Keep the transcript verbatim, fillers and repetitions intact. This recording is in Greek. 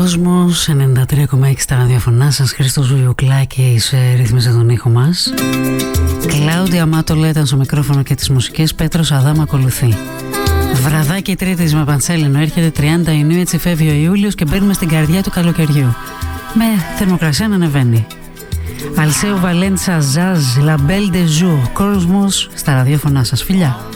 Κόσμος, ενενήντα τρία κόμμα έξι στα ραδιοφωνά σας. Χριστός Βουλιουκλάκης ρύθμιζε τον ήχο μας. Κλάουδια Μάτολα ήταν στο μικρόφωνο και τις μουσικές. Πέτρος Αδάμ ακολουθεί. Βραδάκι Τρίτης με παντσέλινο. Έρχεται τριάντα Ιουνίου, έτσι φεύγει ο Ιούλιος και μπαίνουμε στην καρδιά του καλοκαιριού. Με θερμοκρασία να ανεβαίνει. Αλσέο Βαλέντσα Ζαζ, La Belle de Jour. Κόσμος στα ραδιοφωνά σας. Φιλιά.